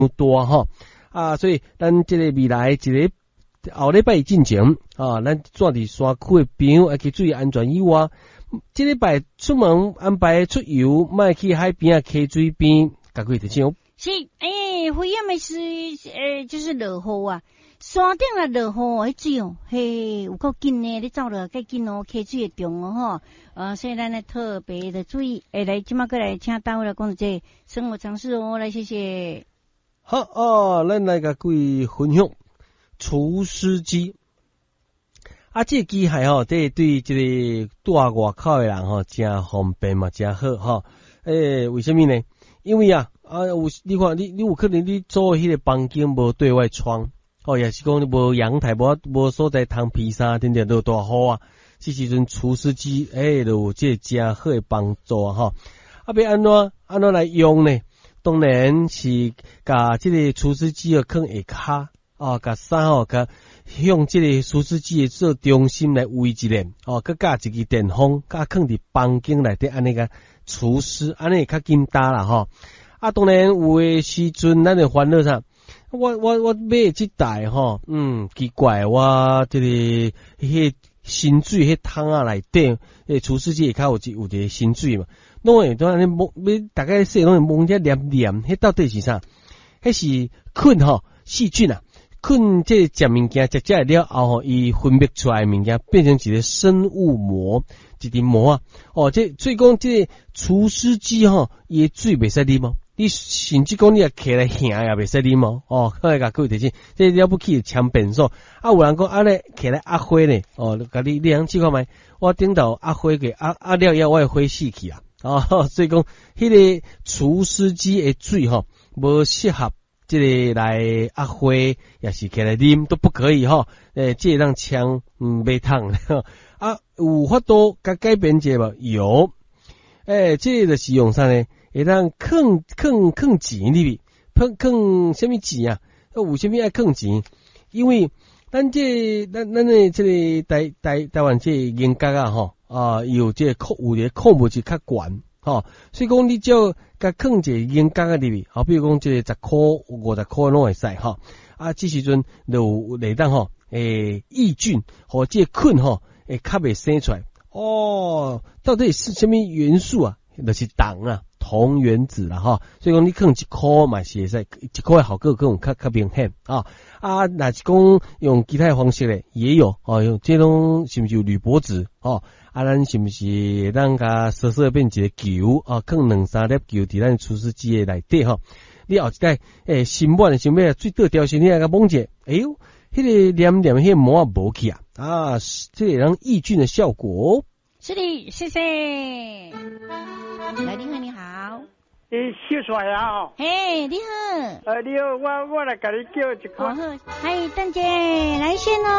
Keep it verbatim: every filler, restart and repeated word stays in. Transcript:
多哈啊，所以咱这个未来一个后礼拜进前啊，咱住伫山区的朋友要去注意安全以外，这礼拜出门安排出游，莫去海边啊、溪水边，各位提醒。 是诶，灰暗的是诶，就是落雨啊。山顶啊落雨，迄水哦，嘿，有够紧呢，你走落较紧哦，溪水会重哦吼。呃，所以咱呢特别的注意。诶，来，今麦过来请大伙来讲这生活常识哦，来谢谢。 好哦，咱来甲各位分享除湿机。啊，这个机械吼，对对，这个住外口的人吼，真方便嘛，真好吼。诶，为什么呢？因为啊，啊有你看，你你有可能你租迄个房间无对外窗。哦，也是讲你无阳台，无无所在通披萨，等等都大雨啊。这时阵除湿机，诶，就有这真好的帮助啊！哈，啊，要安怎安怎来用呢？当然是甲这个除湿机啊，放下骹啊，甲衫哦，甲用这个除湿机做中心来围一下哦，佮加一支电风，甲放伫房间内底安尼个除湿，安尼会较紧打啦吼。啊，当然有诶时阵，咱会烦恼啥？我我我买这台吼，嗯，奇怪，我这个迄新水迄桶啊内底，诶，除湿机下骹有一有一个新水嘛，拢会当安尼摸，要大概说拢会摸只黏黏，迄到底是啥？迄是菌吼，细菌啊，菌这食物件食食了后吼，伊分泌出来物件变成一个生物膜，一层膜啊，哦，这所以讲这个除湿机吼，伊诶水袂使啉哦。你甚至讲你也起来行也袂使啉哦，哦，好来甲各位提醒，这了不起强便所。啊，有人讲啊咧起来压花呢，哦，甲你你通试看觅，我顶头压花个压压了以后，我会花死去啊，哦，所以讲迄个除湿机诶水吼，无适合这个来压花，也是起来啉都不可以吼，诶，这让枪嗯袂烫啊，有法度甲改变者无？有，诶，这个就是用啥呢？会当放放放钱里面，放放什么钱啊？有什么爱放钱？因为咱这咱咱的这个台台台湾这严格啊吼啊，有这个有这个矿物质较悬吼，所以讲你只要甲放一个严格啊里面，好比如讲这十块五十块拢会使吼啊，这时阵就有来当吼诶抑菌或这菌吼会较袂生出来哦，到底是什么元素啊？就是铜啊。铜原子啦哈，所以讲你放一块嘛是会使，一块好个更较较明显啊啊，若是讲用其他的方式咧，也有哦，用这种是不是有铝箔纸哦？啊，咱是不是咱甲稍稍变一个球啊，放两三粒球伫咱除湿机的内底吼？你后一代诶，新满的想要最倒调时，你来甲摸者，哎呦，迄、那个黏黏迄个膜啊无去啊，啊，这个让抑菌的效果。 是的，谢谢。来，林恒你好。 诶，小帅啊！ 嘿，你好。 呃，你好，我我来甲你叫一个。 好，嗨，邓姐来先哦。